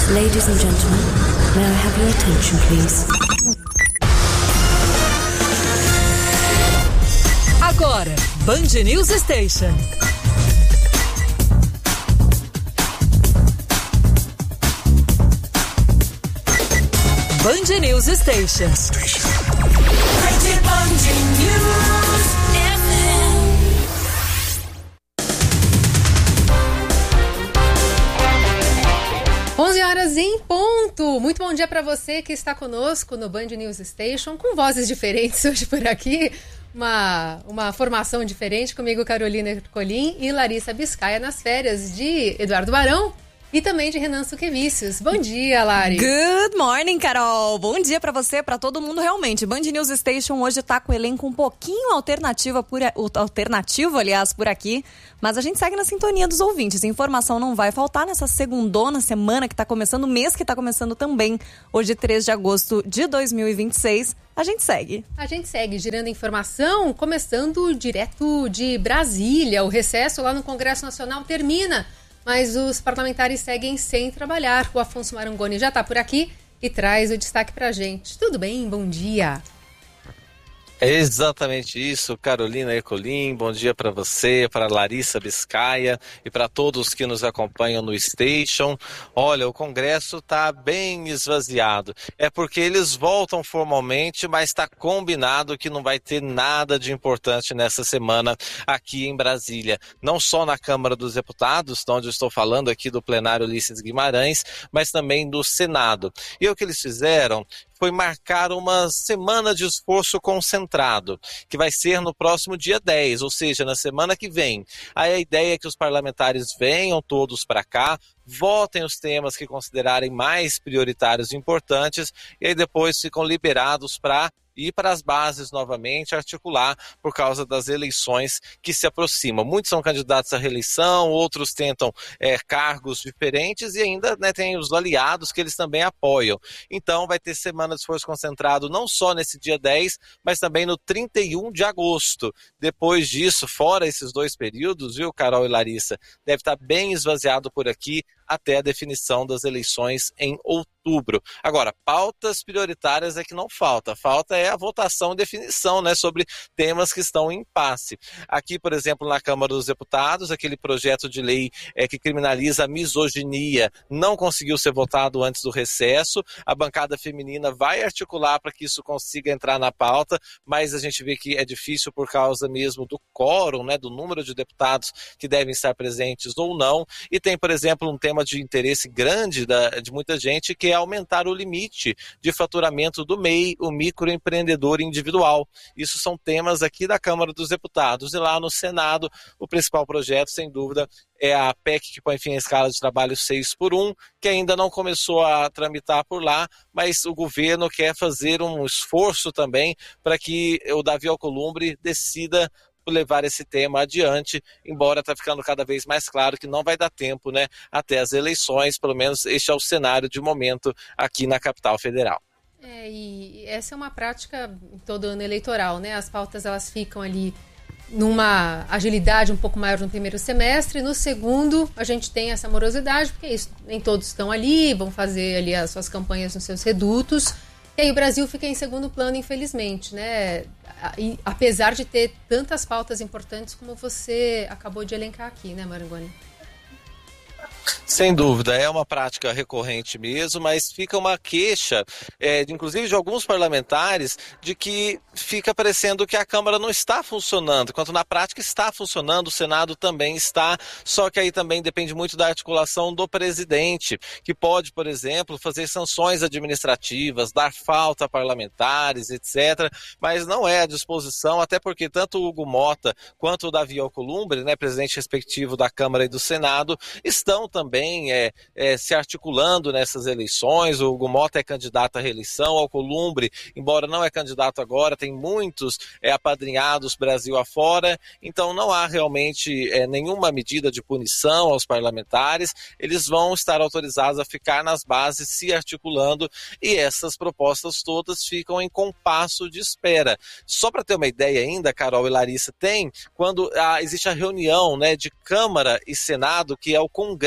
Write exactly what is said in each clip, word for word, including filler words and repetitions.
Ladies and gentlemen, may I have your attention, please? Agora, Band News Station. Band News Station. Station. Band News F M. onze horas em ponto. Muito bom dia para você que está conosco no Band News Station, com vozes diferentes hoje por aqui. Uma, uma formação diferente, comigo Carolina Ercolim e Larissa Biscaia nas férias de Eduardo Barão e também de Renan Suquevicius. Bom dia, Lari. Good morning, Carol. Bom dia pra você, pra todo mundo realmente. Band News Station hoje tá com o elenco um pouquinho alternativo, por, alternativo, aliás, por aqui. Mas a gente segue na sintonia dos ouvintes. Informação não vai faltar nessa segundona semana que tá começando, o mês que tá começando também. Hoje, três de agosto de dois mil e vinte e seis. A gente segue. A gente segue girando informação, começando direto de Brasília. O recesso lá no Congresso Nacional termina, mas os parlamentares seguem sem trabalhar. O Afonso Marangoni já está por aqui e traz o destaque para a gente. Tudo bem? Bom dia. É exatamente isso, Carolina Ercolim, bom dia para você, para Larissa Biscaia e para todos que nos acompanham no Station. Olha, o Congresso está bem esvaziado, é porque eles voltam formalmente, mas está combinado que não vai ter nada de importante nessa semana aqui em Brasília. Não só na Câmara dos Deputados, onde eu estou falando aqui do plenário Ulisses Guimarães, mas também do Senado. E o que eles fizeram foi marcar uma semana de esforço concentrado, que vai ser no próximo dia dez, ou seja, na semana que vem. Aí a ideia é que os parlamentares venham todos para cá, votem os temas que considerarem mais prioritários e importantes, e aí depois ficam liberados para ir para as bases novamente, articular por causa das eleições que se aproximam. Muitos são candidatos à reeleição, outros tentam é, cargos diferentes e ainda, né, tem os aliados que eles também apoiam. Então vai ter semana de esforço concentrado não só nesse dia dez, mas também no trinta e um de agosto. Depois disso, fora esses dois períodos, viu, Carol e Larissa, deve estar bem esvaziado por aqui até a definição das eleições em outubro. Agora, pautas prioritárias é que não falta. Falta é a votação e definição, né, sobre temas que estão em impasse. Aqui, por exemplo, na Câmara dos Deputados, aquele projeto de lei é, que criminaliza a misoginia não conseguiu ser votado antes do recesso. A bancada feminina vai articular para que isso consiga entrar na pauta, mas a gente vê que é difícil por causa mesmo do quórum, né, do número de deputados que devem estar presentes ou não. E tem, por exemplo, um tema de interesse grande da, de muita gente, que é aumentar o limite de faturamento do M E I, o microempreendedor individual. Isso são temas aqui da Câmara dos Deputados. E lá no Senado, o principal projeto, sem dúvida, é a P E C que põe fim à escala de trabalho seis por um, que ainda não começou a tramitar por lá, mas o governo quer fazer um esforço também para que o Davi Alcolumbre decida levar esse tema adiante, embora está ficando cada vez mais claro que não vai dar tempo, né, até as eleições, pelo menos este é o cenário de momento aqui na capital federal. É, e essa é uma prática em todo ano eleitoral, né? As pautas elas ficam ali numa agilidade um pouco maior no primeiro semestre, no segundo a gente tem essa morosidade, porque isso, nem todos estão ali, vão fazer ali as suas campanhas nos seus redutos. E aí o Brasil fica em segundo plano, infelizmente, né? E, apesar de ter tantas pautas importantes como você acabou de elencar aqui, né, Marangoni? Sem dúvida, é uma prática recorrente mesmo, mas fica uma queixa, é, inclusive de alguns parlamentares, de que fica parecendo que a Câmara não está funcionando, enquanto na prática está funcionando, o Senado também está, só que aí também depende muito da articulação do presidente, que pode, por exemplo, fazer sanções administrativas, dar falta a parlamentares, etcétera, mas não é à disposição, até porque tanto o Hugo Mota quanto o Davi Alcolumbre, né, presidente respectivo da Câmara e do Senado, estão também é, é, se articulando nessas eleições. O Hugo Mota é candidato à reeleição, o Alcolumbre, embora não é candidato agora, tem muitos é, apadrinhados Brasil afora, então não há realmente é, nenhuma medida de punição aos parlamentares, eles vão estar autorizados a ficar nas bases se articulando e essas propostas todas ficam em compasso de espera. Só para ter uma ideia ainda, Carol e Larissa, tem quando ah, existe a reunião, né, de Câmara e Senado, que é o Congresso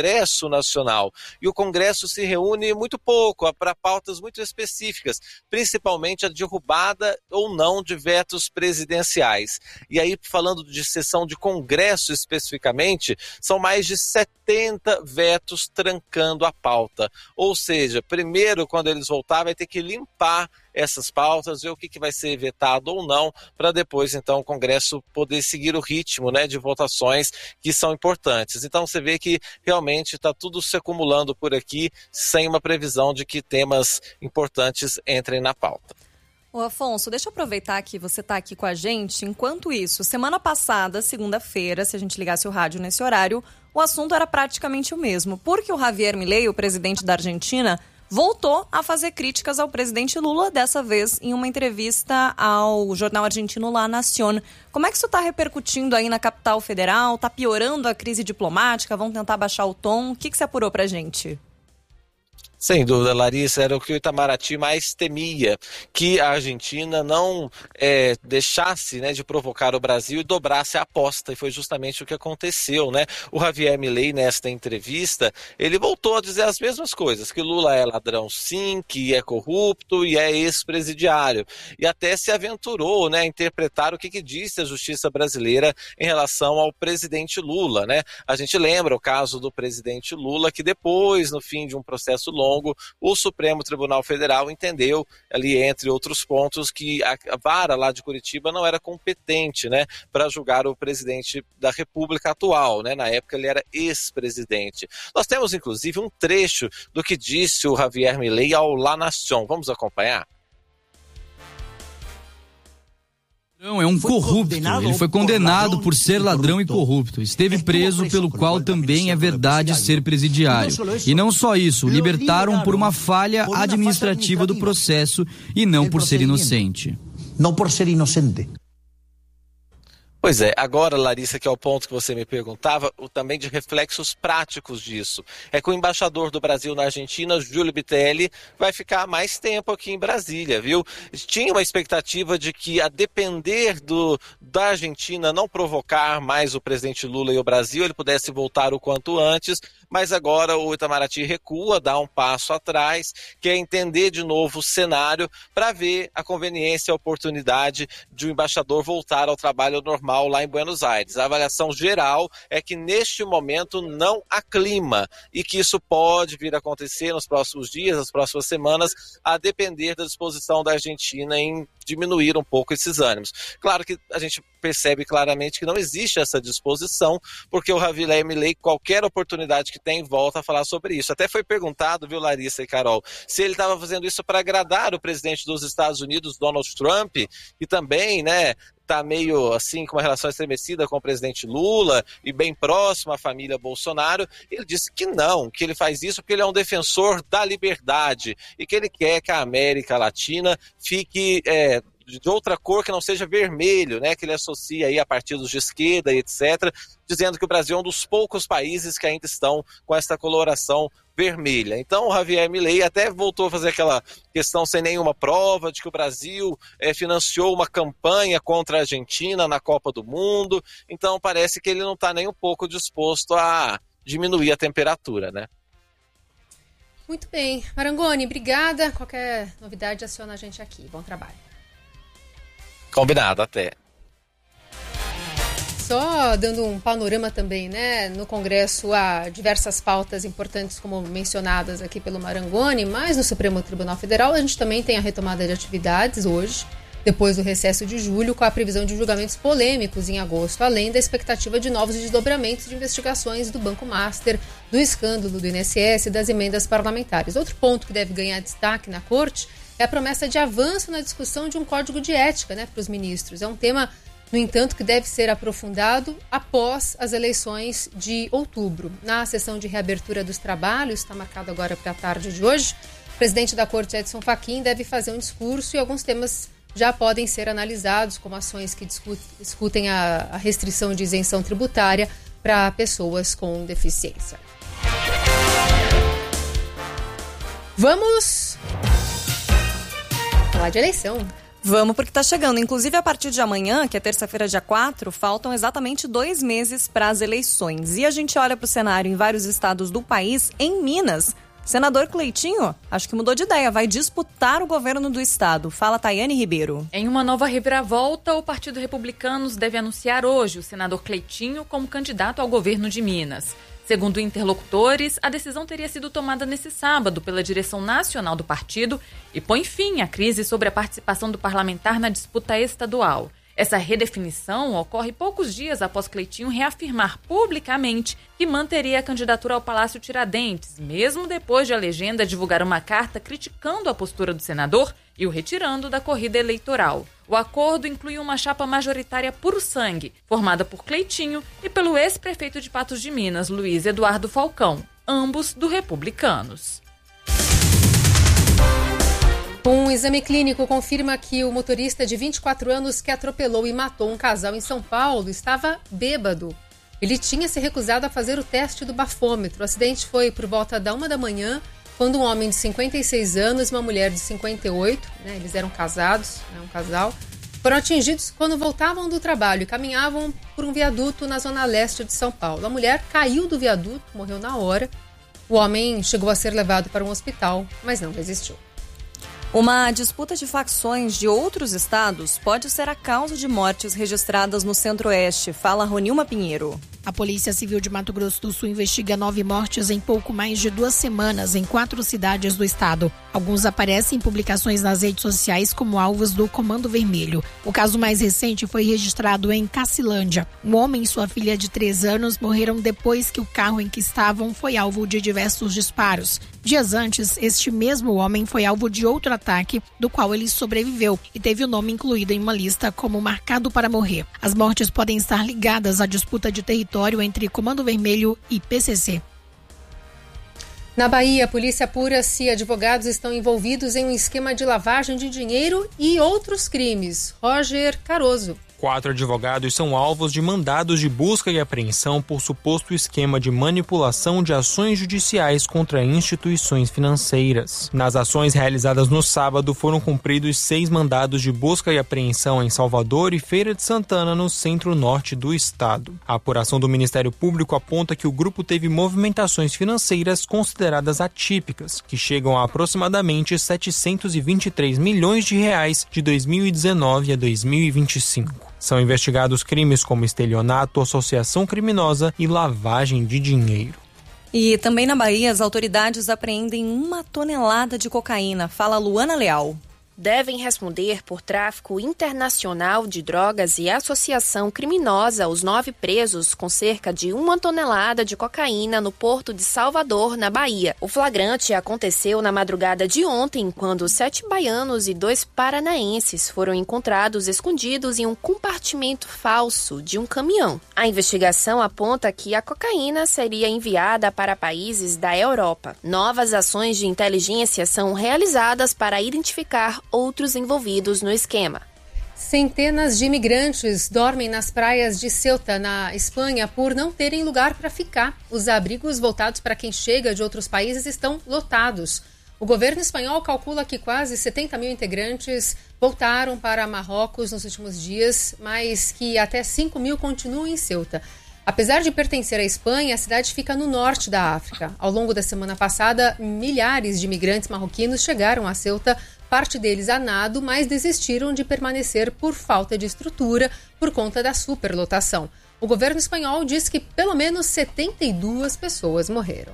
Nacional. E o Congresso se reúne muito pouco, para pautas muito específicas, principalmente a derrubada ou não de vetos presidenciais. E aí, falando de sessão de Congresso especificamente, são mais de setenta vetos trancando a pauta. Ou seja, primeiro, quando eles voltar, vai ter que limpar essas pautas, ver o que, que vai ser vetado ou não, para depois, então, o Congresso poder seguir o ritmo, né, de votações que são importantes. Então, você vê que realmente está tudo se acumulando por aqui, sem uma previsão de que temas importantes entrem na pauta. Ô Afonso, deixa eu aproveitar que você está aqui com a gente. Enquanto isso, semana passada, segunda-feira, se a gente ligasse o rádio nesse horário, o assunto era praticamente o mesmo, porque o Javier Milei, o presidente da Argentina, voltou a fazer críticas ao presidente Lula, dessa vez em uma entrevista ao jornal argentino La Nación. Como é que isso está repercutindo aí na capital federal? Está piorando a crise diplomática? Vão tentar baixar o tom? O que, que você apurou pra gente? Sem dúvida, Larissa, era o que o Itamaraty mais temia, que a Argentina não é, deixasse, né, de provocar o Brasil e dobrasse a aposta, e foi justamente o que aconteceu, né? O Javier Milei, nesta entrevista, ele voltou a dizer as mesmas coisas, que Lula é ladrão sim, que é corrupto e é ex-presidiário, e até se aventurou, né, a interpretar o que, que disse a justiça brasileira em relação ao presidente Lula, né? A gente lembra o caso do presidente Lula, que depois, no fim de um processo longo, o Supremo Tribunal Federal entendeu, ali entre outros pontos, que a vara lá de Curitiba não era competente, né, para julgar o presidente da República atual, né? Na época ele era ex-presidente. Nós temos inclusive um trecho do que disse o Javier Milei ao La Nación. Vamos acompanhar? É um corrupto, ele foi condenado por ser ladrão e corrupto, esteve preso pelo qual também é verdade ser presidiário. E não só isso, o libertaram por uma falha administrativa do processo e não por ser inocente. Não por ser inocente. Pois é, agora, Larissa, que é o ponto que você me perguntava, o, também de reflexos práticos disso. É que o embaixador do Brasil na Argentina, Júlio Bitelli, vai ficar mais tempo aqui em Brasília, viu? Tinha uma expectativa de que, a depender do, da Argentina não provocar mais o presidente Lula e o Brasil, ele pudesse voltar o quanto antes, mas agora o Itamaraty recua, dá um passo atrás, quer entender de novo o cenário para ver a conveniência e a oportunidade de o embaixador voltar ao trabalho normal lá em Buenos Aires. A avaliação geral é que neste momento não há clima e que isso pode vir a acontecer nos próximos dias, nas próximas semanas, a depender da disposição da Argentina em diminuir um pouco esses ânimos. Claro que a gente percebe claramente que não existe essa disposição, porque o Javier Milei, qualquer oportunidade que tem, volta a falar sobre isso. Até foi perguntado, viu, Larissa e Carol, se ele estava fazendo isso para agradar o presidente dos Estados Unidos, Donald Trump, e também, né, está meio assim com uma relação estremecida com o presidente Lula e bem próximo à família Bolsonaro. Ele disse que não, que ele faz isso porque ele é um defensor da liberdade e que ele quer que a América Latina fique é, de outra cor que não seja vermelho, né, que ele associa aí a partidos de esquerda e etcétera, dizendo que o Brasil é um dos poucos países que ainda estão com essa coloração vermelha. Então o Javier Milei até voltou a fazer aquela questão sem nenhuma prova de que o Brasil é, financiou uma campanha contra a Argentina na Copa do Mundo. Então parece que ele não está nem um pouco disposto a diminuir a temperatura, né? Muito bem. Marangoni, obrigada. Qualquer novidade, aciona a gente aqui. Bom trabalho. Combinado, até. Só dando um panorama também, né? No Congresso há diversas pautas importantes, como mencionadas aqui pelo Marangoni, mas no Supremo Tribunal Federal a gente também tem a retomada de atividades hoje, depois do recesso de julho, com a previsão de julgamentos polêmicos em agosto, além da expectativa de novos desdobramentos de investigações do Banco Master, do escândalo do I N S S e das emendas parlamentares. Outro ponto que deve ganhar destaque na Corte é a promessa de avanço na discussão de um código de ética, né, para os ministros. É um tema, no entanto, que deve ser aprofundado após as eleições de outubro. Na sessão de reabertura dos trabalhos, está marcado agora para a tarde de hoje, o presidente da Corte, Edson Fachin, deve fazer um discurso e alguns temas já podem ser analisados, como ações que discutem a, a restrição de isenção tributária para pessoas com deficiência. Vamos falar de eleição. Vamos, porque tá chegando. Inclusive, a partir de amanhã, que é terça-feira, dia quatro, faltam exatamente dois meses para as eleições. E a gente olha para o cenário em vários estados do país. Em Minas, senador Cleitinho, acho que mudou de ideia, vai disputar o governo do estado. Fala, Tayane Ribeiro. Em uma nova reviravolta, o Partido Republicano deve anunciar hoje o senador Cleitinho como candidato ao governo de Minas. Segundo interlocutores, a decisão teria sido tomada nesse sábado pela direção nacional do partido e põe fim à crise sobre a participação do parlamentar na disputa estadual. Essa redefinição ocorre poucos dias após Cleitinho reafirmar publicamente que manteria a candidatura ao Palácio Tiradentes, mesmo depois de a legenda divulgar uma carta criticando a postura do senador e o retirando da corrida eleitoral. O acordo inclui uma chapa majoritária puro sangue, formada por Cleitinho e pelo ex-prefeito de Patos de Minas, Luiz Eduardo Falcão, ambos do Republicanos. Um exame clínico confirma que o motorista de vinte e quatro anos que atropelou e matou um casal em São Paulo estava bêbado. Ele tinha se recusado a fazer o teste do bafômetro. O acidente foi por volta da uma da manhã, quando um homem de cinquenta e seis anos e uma mulher de cinquenta e oito, né, eles eram casados, né, um casal, foram atingidos quando voltavam do trabalho e caminhavam por um viaduto na zona leste de São Paulo. A mulher caiu do viaduto, morreu na hora. O homem chegou a ser levado para um hospital, mas não resistiu. Uma disputa de facções de outros estados pode ser a causa de mortes registradas no Centro-Oeste. Fala Ronilma Pinheiro. A Polícia Civil de Mato Grosso do Sul investiga nove mortes em pouco mais de duas semanas em quatro cidades do estado. Alguns aparecem em publicações nas redes sociais como alvos do Comando Vermelho. O caso mais recente foi registrado em Cacilândia. Um homem e sua filha de três anos morreram depois que o carro em que estavam foi alvo de diversos disparos. Dias antes, este mesmo homem foi alvo de outro ataque, do qual ele sobreviveu e teve o nome incluído em uma lista como marcado para morrer. As mortes podem estar ligadas à disputa de território entre Comando Vermelho e P C C. Na Bahia, a polícia apura se advogados estão envolvidos em um esquema de lavagem de dinheiro e outros crimes. Roger Caroso. Quatro advogados são alvos de mandados de busca e apreensão por suposto esquema de manipulação de ações judiciais contra instituições financeiras. Nas ações realizadas no sábado, foram cumpridos seis mandados de busca e apreensão em Salvador e Feira de Santana, no centro-norte do estado. A apuração do Ministério Público aponta que o grupo teve movimentações financeiras consideradas atípicas, que chegam a aproximadamente setecentos e vinte e três milhões de reais de dois mil e dezenove a dois mil e vinte e cinco. São investigados crimes como estelionato, associação criminosa e lavagem de dinheiro. E também na Bahia, as autoridades apreendem uma tonelada de cocaína. Fala Luana Leal. Devem responder por tráfico internacional de drogas e associação criminosa os nove presos com cerca de uma tonelada de cocaína no porto de Salvador, na Bahia. O flagrante aconteceu na madrugada de ontem, quando sete baianos e dois paranaenses foram encontrados escondidos em um compartimento falso de um caminhão. A investigação aponta que a cocaína seria enviada para países da Europa. Novas ações de inteligência são realizadas para identificar outros envolvidos no esquema. Centenas de imigrantes dormem nas praias de Ceuta, na Espanha, por não terem lugar para ficar. Os abrigos voltados para quem chega de outros países estão lotados. O governo espanhol calcula que quase setenta mil integrantes voltaram para Marrocos nos últimos dias, mas que até cinco mil continuam em Ceuta. Apesar de pertencer à Espanha, a cidade fica no norte da África. Ao longo da semana passada, milhares de imigrantes marroquinos chegaram a Ceuta, parte deles a nado, mas desistiram de permanecer por falta de estrutura por conta da superlotação. O governo espanhol diz que pelo menos setenta e duas pessoas morreram.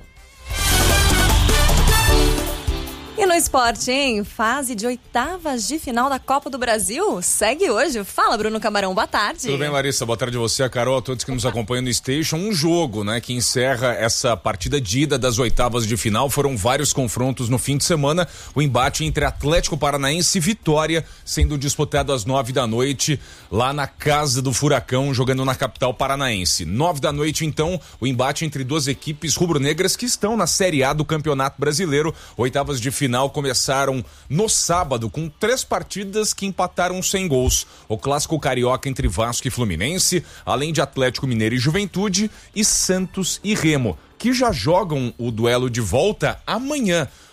E no esporte, hein? Fase de oitavas de final da Copa do Brasil segue hoje. Fala, Bruno Camarão, boa tarde. Tudo bem, Larissa? Boa tarde a você, a Carol, a todos que nos acompanham no Station. Um jogo, né, que encerra essa partida de ida das oitavas de final. Foram vários confrontos no fim de semana. O embate entre Atlético Paranaense e Vitória, sendo disputado às nove da noite, lá na Casa do Furacão, jogando na capital paranaense. Nove da noite, então, o embate entre duas equipes rubro-negras que estão na Série A do Campeonato Brasileiro. Oitavas de final final começaram no sábado com três partidas que empataram sem gols. O clássico carioca entre Vasco e Fluminense, além de Atlético Mineiro e Juventude, e Santos e Remo, que já jogam o duelo de volta amanhã.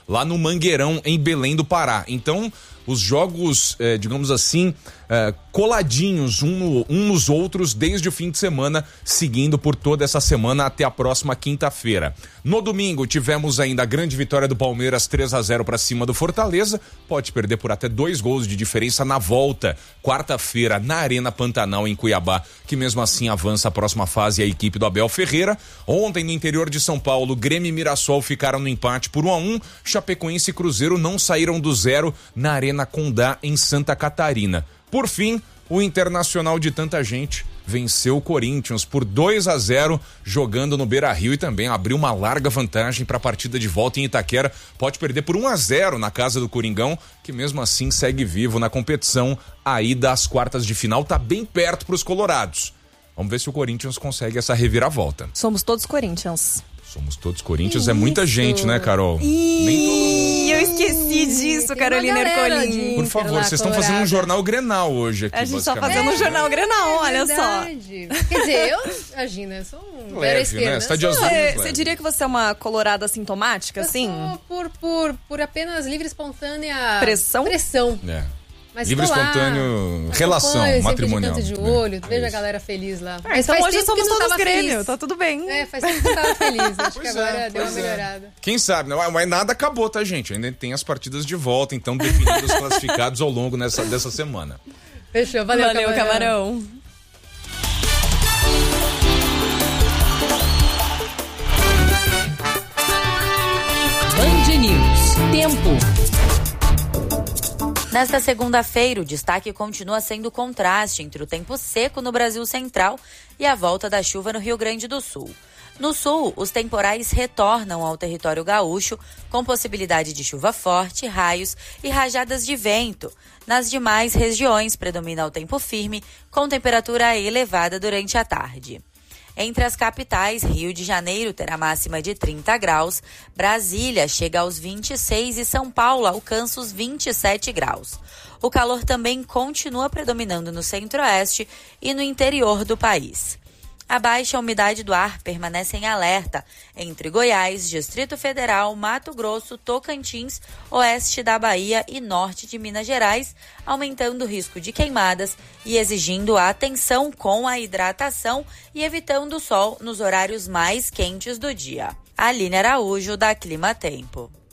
lá no Mangueirão, em Belém do Pará. Então, os jogos, eh, digamos assim, eh, coladinhos um, no, um nos outros desde o fim de semana, seguindo por toda essa semana até a próxima quinta-feira. No domingo, tivemos ainda a grande vitória do Palmeiras, três a zero para cima do Fortaleza. Pode perder por até dois gols de diferença na volta, quarta-feira, na Arena Pantanal, em Cuiabá, que mesmo assim avança a próxima fase a equipe do Abel Ferreira. Ontem, no interior de São Paulo, Grêmio e Mirassol ficaram no empate por um a um. Chapecoense e Cruzeiro não saíram do zero na Arena Condá, em Santa Catarina. Por fim, o Internacional de tanta gente venceu o Corinthians por dois a zero, jogando no Beira-Rio, e também abriu uma larga vantagem para a partida de volta em Itaquera. Pode perder por um a zero na casa do Coringão, que mesmo assim segue vivo na competição. A ida às quartas de final tá bem perto para os colorados. Vamos ver se o Corinthians consegue essa reviravolta. Somos todos Corinthians. Somos todos Corinthians, Isso. É muita gente, né, Carol? Ih, Nem todo... eu esqueci disso, Tem Carolina Ercolim. Por favor, vocês estão fazendo um jornal Grenal hoje aqui, A gente tá basicamente. fazendo um jornal Grenal, É olha verdade. só. Quer dizer, eu, imagina, eu sou um Leve, zero esquerda. né? Você tá de azul. Você, leve. você diria que você é uma colorada sintomática, Eu assim? sou por, por, por apenas livre, espontânea... Pressão? Pressão. É. Mas Livre, tô lá, espontâneo, relação acompanho, matrimonial. Sempre de canto de olho, É, vejo é a galera feliz lá. Ah, Mas então faz hoje tempo somos que não todos tava Grêmio, feliz. tá tudo bem. É, faz tempo que eu tava feliz. Acho Pois que agora é, deu uma pois é. melhorada. Quem sabe, não, mas nada acabou, tá, gente? Ainda tem as partidas de volta, então definindo os classificados ao longo nessa, dessa semana. Fechou, valeu, Valeu, camarão. camarão. Band News. Tempo. Nesta segunda-feira, o destaque continua sendo o contraste entre o tempo seco no Brasil Central e a volta da chuva no Rio Grande do Sul. No sul, os temporais retornam ao território gaúcho, com possibilidade de chuva forte, raios e rajadas de vento. Nas demais regiões, predomina o tempo firme, com temperatura elevada durante a tarde. Entre as capitais, Rio de Janeiro terá máxima de trinta graus, Brasília chega aos vinte e seis e São Paulo alcança os vinte e sete graus. O calor também continua predominando no centro-oeste e no interior do país. A baixa umidade do ar permanece em alerta entre Goiás, Distrito Federal, Mato Grosso, Tocantins, oeste da Bahia e norte de Minas Gerais, aumentando o risco de queimadas e exigindo a atenção com a hidratação e evitando o sol nos horários mais quentes do dia. Aline Araújo, da Clima Tempo.